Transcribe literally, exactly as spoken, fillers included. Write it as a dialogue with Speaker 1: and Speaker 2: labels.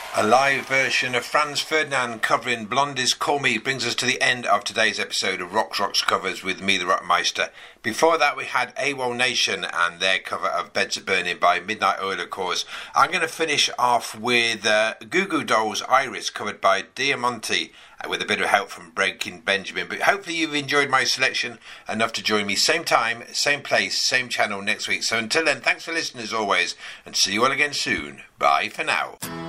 Speaker 1: A live version of Franz Ferdinand covering Blondie's Call Me brings us to the end of today's episode of Rocks Rocks Covers with me, the Rockmeister. Before that we had AWOL Nation and their cover of Beds Are Burning by Midnight Oil, of course. I'm going to finish off with uh, Goo Goo Dolls' Iris covered by Diamante uh, with a bit of help from Breaking Benjamin. But hopefully you've enjoyed my selection enough to join me same time, same place, same channel next week. So until then, thanks for listening as always and see you all again soon. Bye for now.